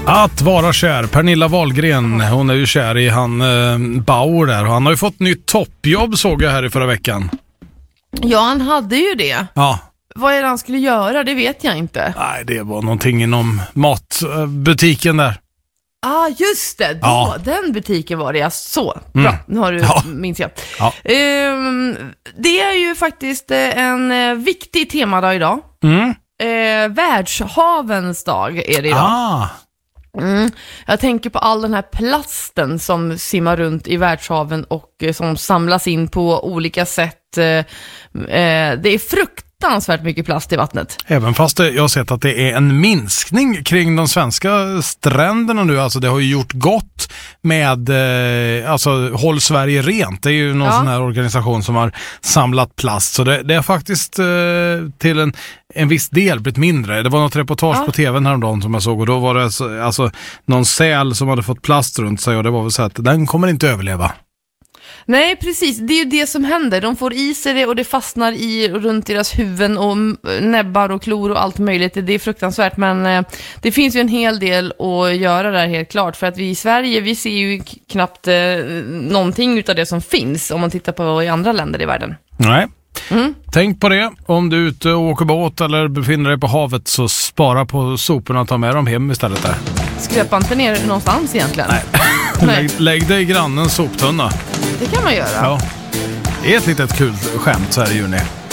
Att vara kär. Pernilla Wahlgren, hon är ju kär i han Bauer där. Han har ju fått nytt toppjobb, såg jag här i förra veckan. Ja, han hade ju det. Ja. Vad är det han skulle göra? Det vet jag inte. Nej, det var någonting inom matbutiken där. Just det. Ja. Den butiken var det. Så, bra. Nu har du minns jag. Ja. Det är ju faktiskt en viktig temadag idag. Världshavens dag är det idag. Jag tänker på all den här plasten som simmar runt i världshaven och som samlas in på olika sätt. Det är fruktansvärt mycket plast i vattnet. Även fast jag har sett att det är en minskning kring de svenska stränderna nu. Alltså det har ju gjort gott med Håll Sverige rent. Det är ju någon sån här organisation som har samlat plast. Så det är faktiskt till en viss del blivit mindre. Det var något reportage på tvn häromdagen som jag såg, och då var det alltså någon säl som hade fått plast runt sig, och det var väl så att den kommer inte överleva. Nej, precis. Det är ju det som händer. De får i sig det och det fastnar runt deras huvuden och näbbar och klor och allt möjligt. Det är fruktansvärt, men det finns ju en hel del att göra där, helt klart. För att vi i Sverige, vi ser ju knappt någonting utav det som finns om man tittar på i andra länder i världen. Nej. Tänk på det. Om du är ute och åker båt eller befinner dig på havet, så spara på soporna och ta med dem hem istället där. Skräpa inte ner någonstans egentligen. Nej. Lägg dig i grannens soptunna. Det kan man göra. Ja. Det är ett litet kul skämt så här i juni.